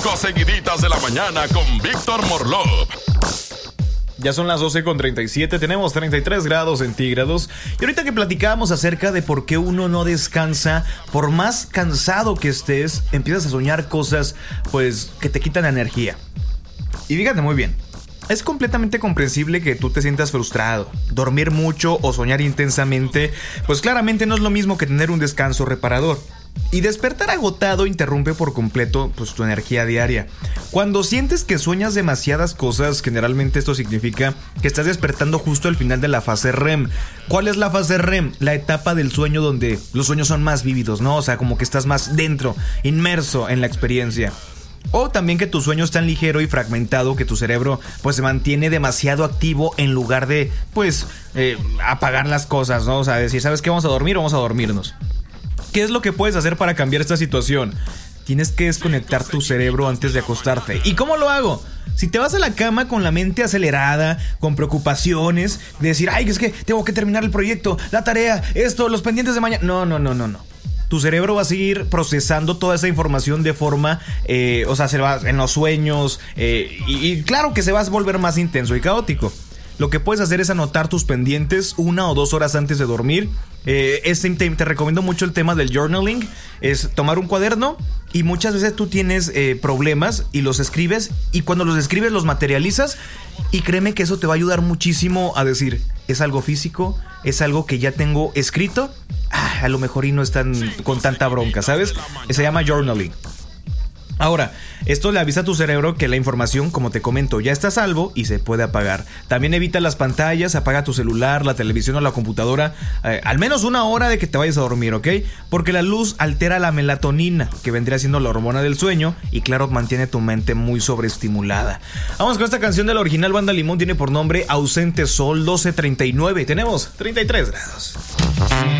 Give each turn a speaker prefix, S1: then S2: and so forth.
S1: 5 seguiditas de la mañana con Víctor Morlov.
S2: Ya son las 12:37, tenemos 33 grados centígrados. Y ahorita que platicábamos acerca de por qué uno no descansa, por más cansado que estés, empiezas a soñar cosas, pues, que te quitan energía. Y fíjate muy bien, es completamente comprensible que tú te sientas frustrado. Dormir mucho o soñar intensamente, pues claramente no es lo mismo que tener un descanso reparador. Y despertar agotado interrumpe por completo, pues, tu energía diaria. Cuando sientes que sueñas demasiadas cosas, generalmente esto significa que estás despertando justo al final de la fase REM. ¿Cuál es la fase REM? La etapa del sueño donde los sueños son más vívidos, ¿no? O sea, como que estás más dentro, inmerso en la experiencia. O también que tu sueño es tan ligero y fragmentado que tu cerebro, pues, se mantiene demasiado activo en lugar de, pues, apagar las cosas, ¿no? O sea, decir, ¿sabes qué? Vamos a dormir o vamos a dormirnos. ¿Qué es lo que puedes hacer para cambiar esta situación? Tienes que desconectar tu cerebro antes de acostarte. ¿Y cómo lo hago? Si te vas a la cama con la mente acelerada, con preocupaciones, de decir, ay, es que tengo que terminar el proyecto, la tarea, esto, los pendientes de mañana. No. Tu cerebro va a seguir procesando toda esa información de forma, o sea, se va en los sueños, y claro que se va a volver más intenso y caótico. Lo que puedes hacer es anotar tus pendientes 1 o 2 horas antes de dormir. Te recomiendo mucho el tema del journaling. Es tomar un cuaderno y muchas veces tú tienes problemas y los escribes, y cuando los escribes los materializas, y créeme que eso te va a ayudar muchísimo a decir, es algo físico, es algo que ya tengo escrito, a lo mejor y no están con tanta bronca, ¿sabes? Se llama journaling. Ahora, esto le avisa a tu cerebro que la información, como te comento, ya está a salvo y se puede apagar. También evita las pantallas, apaga tu celular, la televisión o la computadora, al menos 1 hora de que te vayas a dormir, ¿ok? Porque la luz altera la melatonina, que vendría siendo la hormona del sueño, y claro, mantiene tu mente muy sobreestimulada. Vamos con esta canción de la original Banda Limón, tiene por nombre Ausente Sol. 12:39, tenemos 33 grados.